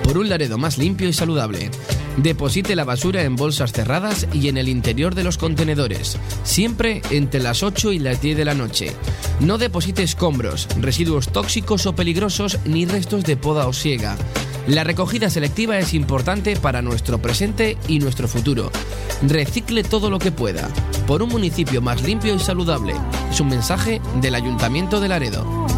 por un Laredo más limpio y saludable. Deposite la basura en bolsas cerradas y en el interior de los contenedores, siempre entre las 8 y las 10 de la noche. No deposite escombros, residuos tóxicos o peligrosos ni restos de poda o siega. La recogida selectiva es importante para nuestro presente y nuestro futuro. Recicle todo lo que pueda, por un municipio más limpio y saludable. Es un mensaje del Ayuntamiento de Laredo.